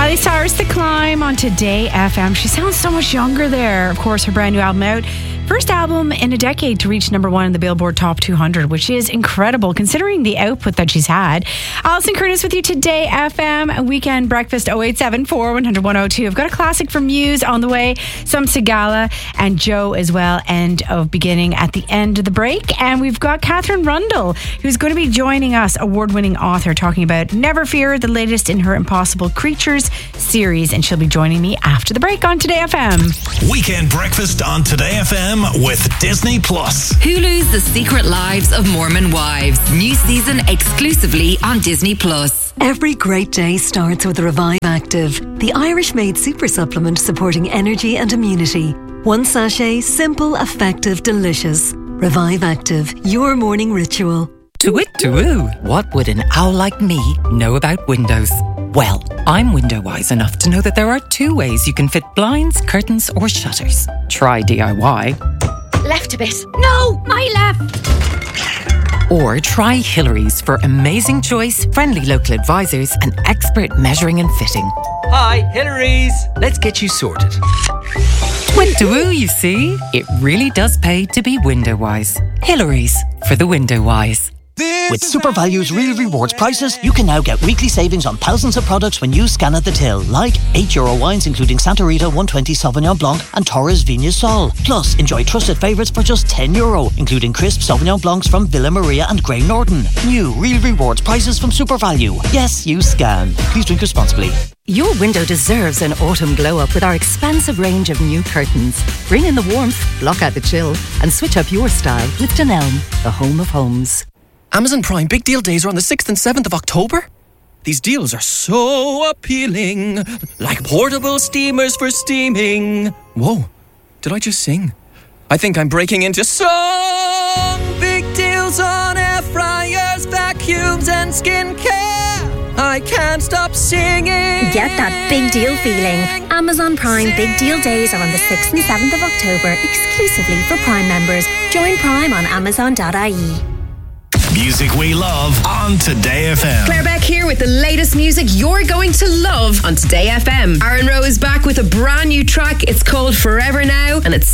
Miley Cyrus, The Climb on Today FM. She sounds so much younger there. Of course, her brand new album out. First album in a decade to reach number one in the Billboard Top 200, which is incredible considering the output that she's had. Alison Curtis with you Today FM, Weekend Breakfast 0874 100 102. I've got a classic from Muse on the way, some Sigala and Joe as well, end of beginning at the end of the break. And we've got Catherine Rundle, who's going to be joining us, award-winning author, talking about Never Fear, the latest in her Impossible Creatures series. And she'll be joining me after the break on Today FM. Weekend Breakfast on Today FM with Disney Plus. Hulu's The Secret Lives of Mormon Wives. New season exclusively on Disney Plus. Every great day starts with Revive Active, the Irish-made super supplement supporting energy and immunity. One sachet, simple, effective, delicious. Revive Active, your morning ritual. To-woo. What would an owl like me know about windows? Well, I'm window wise enough to know that there are two ways you can fit blinds, curtains or shutters. Try DIY. Left a bit. No, my left. Or try Hillary's for amazing choice, friendly local advisors and expert measuring and fitting. Hi, Hillary's. Let's get you sorted. Window, you see? It really does pay to be window wise. Hillary's for the window wise. With SuperValue's Real Rewards prices, you can now get weekly savings on thousands of products when you scan at the till, like €8 wines including Santa Rita 120 Sauvignon Blanc and Torres Vigna Sol. Plus, enjoy trusted favourites for just €10, including crisp Sauvignon Blancs from Villa Maria and Grey Norton. New Real Rewards prices from SuperValue. Yes, you scan. Please drink responsibly. Your window deserves an autumn glow-up with our expansive range of new curtains. Bring in the warmth, block out the chill, and switch up your style with Dunelm, the home of homes. Amazon Prime Big Deal Days are on the 6th and 7th of October. These deals are so appealing, like portable steamers for steaming. Whoa, did I just sing? I think I'm breaking into song. Big deals on air fryers, vacuums and skincare. I can't stop singing. Get that big deal feeling. Amazon Prime Big Deal Days are on the 6th and 7th of October, exclusively for Prime members. Join Prime on Amazon.ie. Music we love on Today FM. Claire Beck here with the latest music you're going to love on Today FM. Aaron Rowe is back with a brand new track. It's called Forever Now and it's